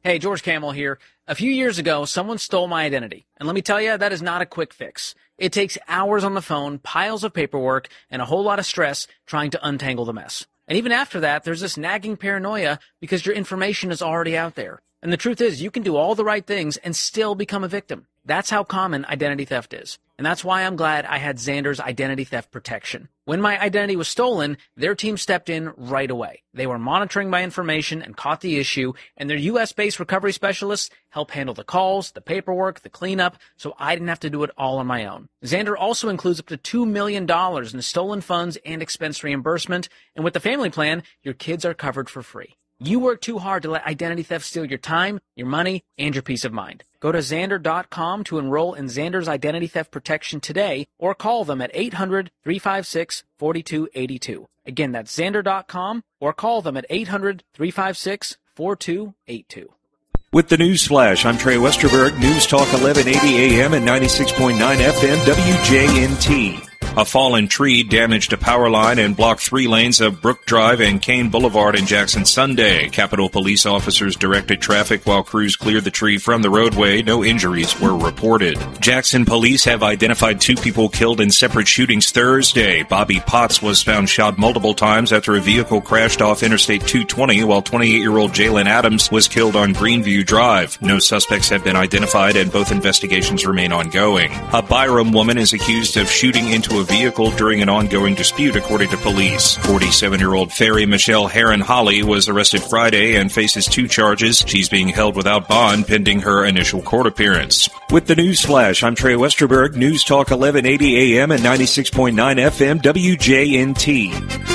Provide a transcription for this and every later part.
Hey, George Camel here. A few years ago, someone stole my identity. And let me tell you, that is not a quick fix. It takes hours on the phone, piles of paperwork, and a whole lot of stress trying to untangle the mess. And even after that, there's this nagging paranoia because your information is already out there. And the truth is, you can do all the right things and still become a victim. That's how common identity theft is. And that's why I'm glad I had Xander's identity theft protection. When my identity was stolen, their team stepped in right away. They were monitoring my information and caught the issue, and their US-based recovery specialists help handle the calls, the paperwork, the cleanup, so I didn't have to do it all on my own. Xander also includes up to $2 million in stolen funds and expense reimbursement, and with the family plan, your kids are covered for free. You work too hard to let identity theft steal your time, your money, and your peace of mind. Go to Xander.com to enroll in Xander's identity theft protection today, or call them at 800-356-4282. Again, that's Xander.com, or call them at 800-356-4282. With the News Flash, I'm Trey Westerberg, News Talk 1180 AM and 96.9 FM WJNT. A fallen tree damaged a power line and blocked 3 lanes of Brook Drive and Kane Boulevard in Jackson Sunday. Capitol police officers directed traffic while crews cleared the tree from the roadway. No injuries were reported. Jackson police have identified 2 people killed in separate shootings Thursday. Bobby Potts was found shot multiple times after a vehicle crashed off Interstate 220, while 28-year-old Jalen Adams was killed on Greenview Drive. No suspects have been identified, and both investigations remain ongoing. A Byram woman is accused of shooting into a vehicle during an ongoing dispute, according to police. 47-year-old Ferry Michelle Heron Holly was arrested Friday and faces 2 charges. She's being held without bond pending her initial court appearance. With the News Flash, I'm Trey Westerberg, News Talk 1180 AM and 96.9 FM WJNT.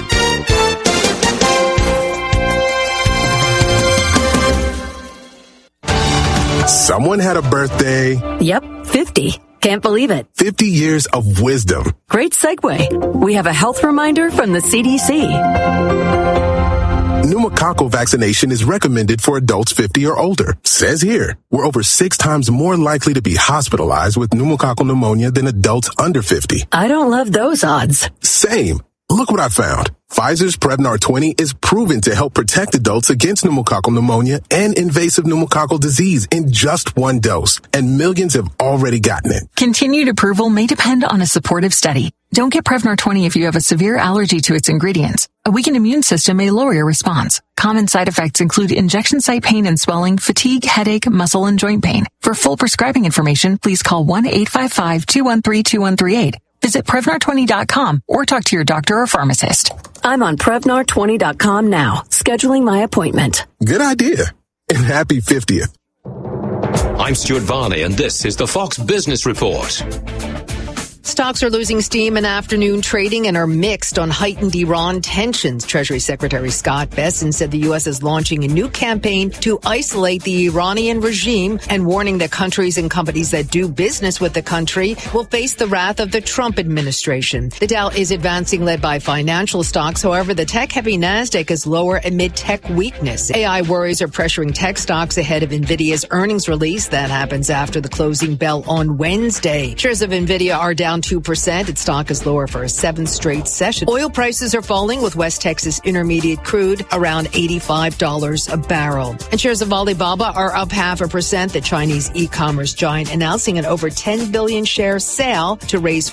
Someone had a birthday. Yep, 50. Can't believe it. 50 years of wisdom. Great segue. We have a health reminder from the CDC. Pneumococcal vaccination is recommended for adults 50 or older. Says here, we're over 6 times more likely to be hospitalized with pneumococcal pneumonia than adults under 50. I don't love those odds. Same. Look what I found. Pfizer's Prevnar 20 is proven to help protect adults against pneumococcal pneumonia and invasive pneumococcal disease in just 1 dose, and millions have already gotten it. Continued approval may depend on a supportive study. Don't get Prevnar 20 if you have a severe allergy to its ingredients. A weakened immune system may lower your response. Common side effects include injection site pain and swelling, fatigue, headache, muscle, and joint pain. For full prescribing information, please call 1-855-213-2138. Visit Prevnar20.com or talk to your doctor or pharmacist. I'm on Prevnar20.com now, scheduling my appointment. Good idea. And happy 50th. I'm Stuart Varney, and this is the Fox Business Report. Stocks are losing steam in afternoon trading and are mixed on heightened Iran tensions. Treasury Secretary Scott Bessent said the U.S. is launching a new campaign to isolate the Iranian regime and warning that countries and companies that do business with the country will face the wrath of the Trump administration. The Dow is advancing, led by financial stocks. However, the tech-heavy Nasdaq is lower amid tech weakness. AI worries are pressuring tech stocks ahead of NVIDIA's earnings release. That happens after the closing bell on Wednesday. Shares of NVIDIA are down 2%. Its stock is lower for a 7th straight session. Oil prices are falling, with West Texas Intermediate crude around $85 a barrel. And shares of Alibaba are up 0.5%. The Chinese e-commerce giant announcing an over 10 billion share sale to raise